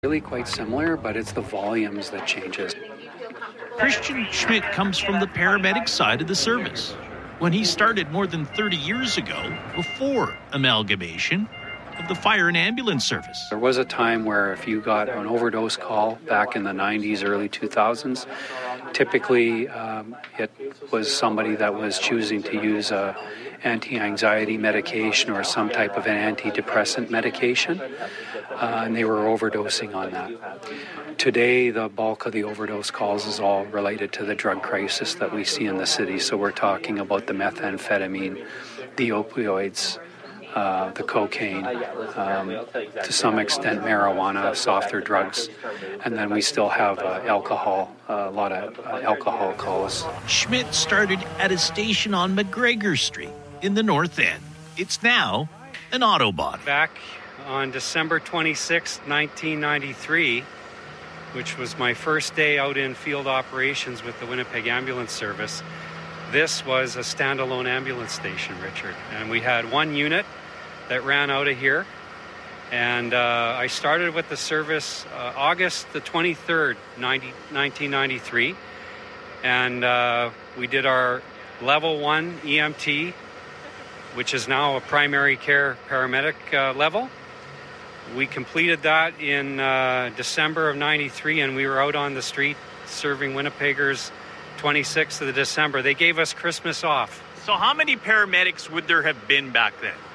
Really quite similar, but it's the volumes that changes. Christian Schmidt comes from the paramedic side of the service. When he started more than 30 years ago, before amalgamation of the fire and ambulance service. There was a time where if you got an overdose call back in the 90s, early 2000s, typically it was somebody that was choosing to use a anti-anxiety medication or some type of an antidepressant medication, and they were overdosing on that. Today, the bulk of the overdose calls is all related to the drug crisis that we see in the city. So we're talking about the methamphetamine, the opioids, the cocaine, to some extent marijuana, softer drugs, and then we still have alcohol, a lot of alcohol calls. Schmidt started at a station on McGregor Street in the North End. It's now an Autobot. Back on December 26, 1993, which was my first day out in field operations with the Winnipeg Ambulance Service, this was a standalone ambulance station, Richard. And we had one unit that ran out of here. And I started with the service August the 23rd, 1993. And we did our level 1 EMT, which is now a primary care paramedic level. We completed that in December of 93, and we were out on the street serving Winnipeggers 26th of December. They gave us Christmas off. So how many paramedics would there have been back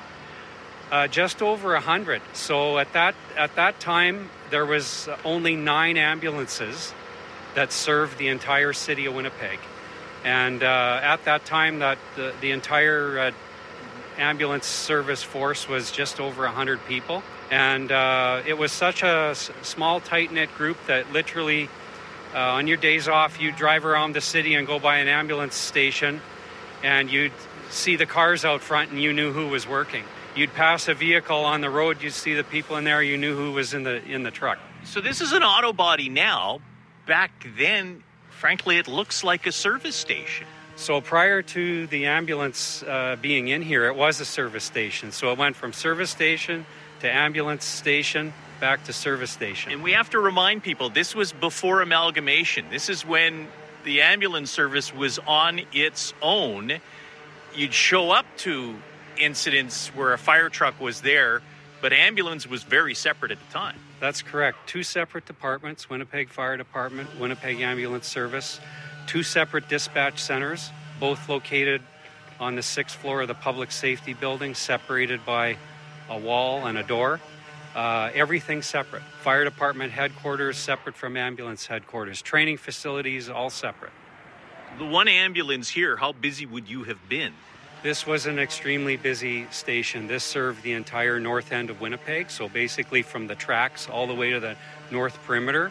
then? Just over 100. So at that time, there was only 9 ambulances that served the entire city of Winnipeg. And at that time, the entire ambulance service force was just over 100 people. And it was such a small, tight-knit group that literally, on your days off, you'd drive around the city and go by an ambulance station, and you'd see the cars out front, and you knew who was working. You'd pass a vehicle on the road, you'd see the people in there, you knew who was in the truck. So this is an auto body now. Back then, frankly, it looks like a service station. So prior to the ambulance being in here, it was a service station. So it went from service station to ambulance station, back to service station. And we have to remind people, this was before amalgamation. This is when the ambulance service was on its own. You'd show up to incidents where a fire truck was there, but ambulance was very separate at the time. That's correct. 2 separate departments, Winnipeg Fire Department, Winnipeg Ambulance Service, 2 separate dispatch centers, both located on the 6th floor of the public safety building, separated by a wall and a door. Everything separate. Fire department headquarters separate from ambulance headquarters. Training facilities all separate. The one ambulance here, how busy would you have been? This was an extremely busy station. This served the entire north end of Winnipeg, so basically from the tracks all the way to the north perimeter,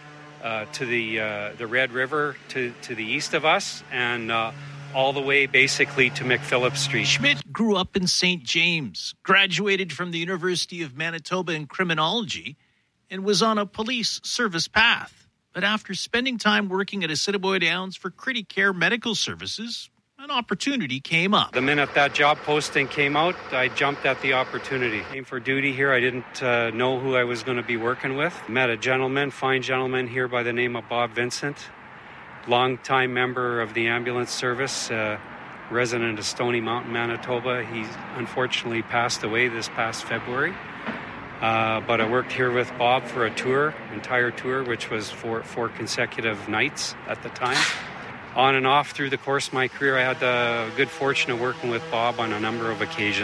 to the Red River to the east of us, and all the way basically to McPhillips Street. Schmidt grew up in St. James, graduated from the University of Manitoba in criminology, and was on a police service path. But after spending time working at Assiniboia Downs for Criticare Medical Services, an opportunity came up. The minute that job posting came out, I jumped at the opportunity. Came for duty here. I didn't know who I was going to be working with. Met a fine gentleman here by the name of Bob Vincent. Long-time member of the ambulance service, resident of Stony Mountain, Manitoba. He unfortunately passed away this past February. But I worked here with Bob for a entire tour, which was for 4 consecutive nights at the time. On and off through the course of my career, I had the good fortune of working with Bob on a number of occasions.